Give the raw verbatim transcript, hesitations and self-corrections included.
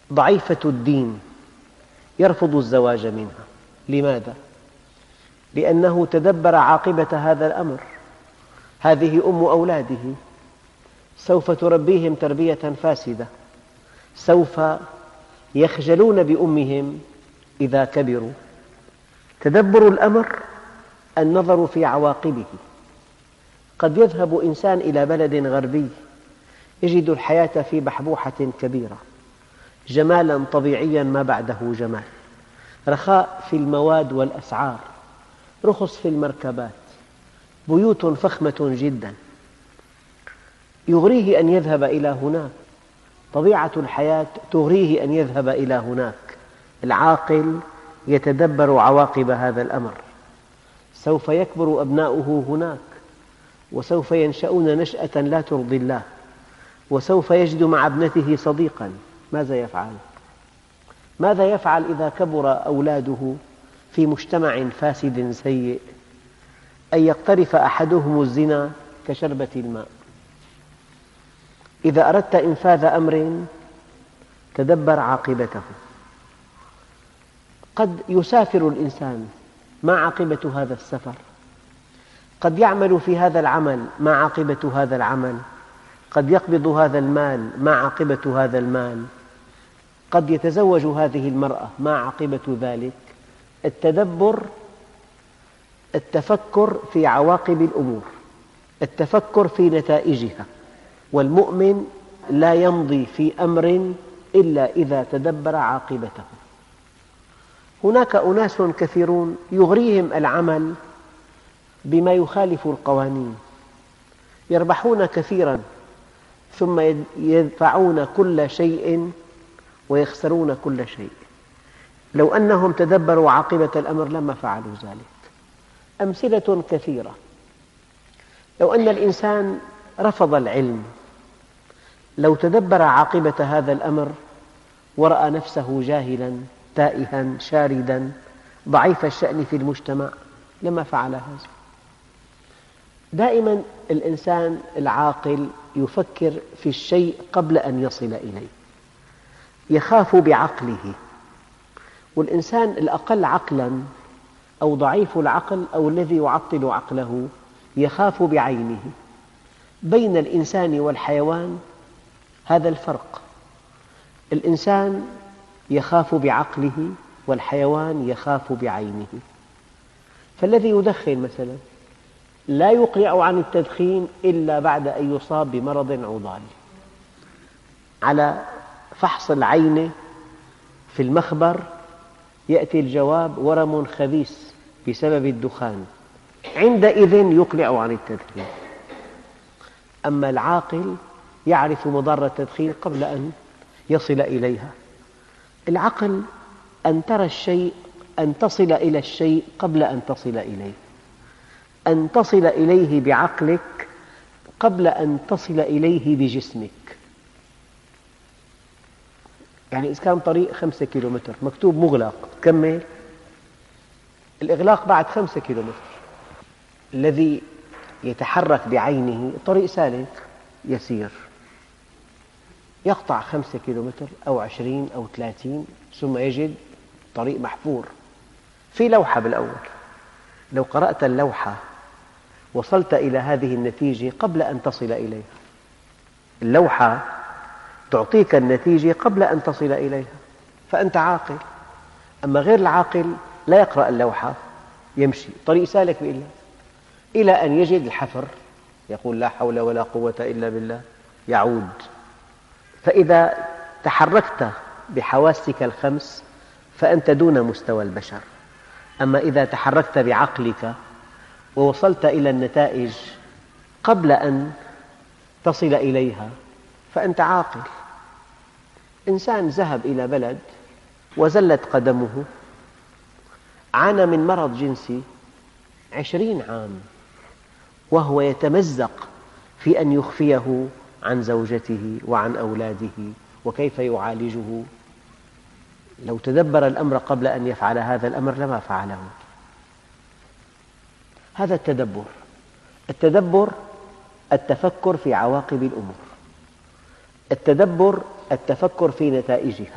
ضعيفة الدين يرفض الزواج منها. لماذا؟ لأنه تدبر عاقبة هذا الأمر. هذه أم أولاده، سوف تربيهم تربية فاسدة، سوف يخجلون بأمهم إذا كبروا. تدبر الأمر النظر في عواقبه. قد يذهب إنسان إلى بلد غربي يجد الحياة في بحبوحة كبيرة، جمالا طبيعيا ما بعده جمال، رخاء في المواد والأسعار، رخص في المركبات، بيوت فخمة جدا، يغريه أن يذهب إلى هناك. طبيعة الحياة تغريه أن يذهب إلى هناك. العاقل يتدبر عواقب هذا الأمر. سوف يكبر أبناؤه هناك، وسوف ينشأون نشأة لا ترضي الله، وسوف يجد مع ابنته صديقا. ماذا يفعل؟ ماذا يفعل إذا كبر أولاده في مجتمع فاسد سيء؟ أن يقترف أحدهم الزنا كشربة الماء. إذا أردت إنفاذ أمر تدبر عاقبته. قد يسافر الإنسان، ما عاقبة هذا السفر؟ قد يعمل في هذا العمل، ما عاقبة هذا العمل؟ قد يقبض هذا المال، ما عاقبة هذا المال؟ قد يتزوج هذه المرأة، ما عاقبة ذلك؟ التدبر التفكر في عواقب الأمور، التفكر في نتائجها. والمؤمن لا يمضي في أمر إلا إذا تدبر عاقبته. هناك أناس كثيرون يغريهم العمل بما يخالف القوانين، يربحون كثيرا ثم يدفعون كل شيء ويخسرون كل شيء. لو أنهم تدبروا عاقبة الأمر لما فعلوا ذلك. أمثلة كثيرة. لو أن الإنسان رفض العلم، لو تدبر عاقبة هذا الأمر ورأى نفسه جاهلا تائها شاردا ضعيف الشأن في المجتمع لما فعل هذا. دائما الإنسان العاقل يفكر في الشيء قبل أن يصل إليه، يخاف بعقله. والإنسان الأقل عقلا أو ضعيف العقل أو الذي يعطل عقله يخاف بعينه. بين الإنسان والحيوان هذا الفرق. الإنسان يخاف بعقله والحيوان يخاف بعينه. فالذي يدخن مثلا لا يقلع عن التدخين إلا بعد أن يصاب بمرض عضالي. على فحص العين في المخبر يأتي الجواب ورم خبيث بسبب الدخان، عندئذ يقلع عن التدخين. أما العاقل يعرف مضار التدخين قبل أن يصل إليها. العقل أن ترى الشيء، أن تصل إلى الشيء قبل أن تصل إليه، أن تصل إليه بعقلك قبل أن تصل إليه بجسمك. يعني إذا كان طريق خمسة كيلومتر مكتوب مغلق، تكمل؟ الإغلاق بعد خمسة كيلومتر. الذي يتحرك بعينه طريق سالك يسير، يقطع خمسة كيلومتر أو عشرين أو ثلاثين ثم يجد طريق محفور في لوحة بالأول. لو قرأت اللوحة وصلت إلى هذه النتيجة قبل أن تصل إليها. اللوحة تعطيك النتيجة قبل أن تصل إليها، فأنت عاقل. أما غير العاقل لا يقرأ اللوحة، يمشي طريق سالك بإله إلى أن يجد الحفر، يقول لا حول ولا قوة إلا بالله، يعود. فإذا تحركت بحواسك الخمس فأنت دون مستوى البشر. أما إذا تحركت بعقلك ووصلت إلى النتائج قبل أن تصل إليها فأنت عاقل. إنسان ذهب إلى بلد وزلت قدمه، عانى من مرض جنسي عشرين عام وهو يتمزق في أن يخفيه عن زوجته وعن أولاده وكيف يعالجه. لو تدبر الأمر قبل أن يفعل هذا الأمر لما فعله. هذا التدبر. التدبر التفكر في عواقب الأمور، التدبر التفكر في نتائجها.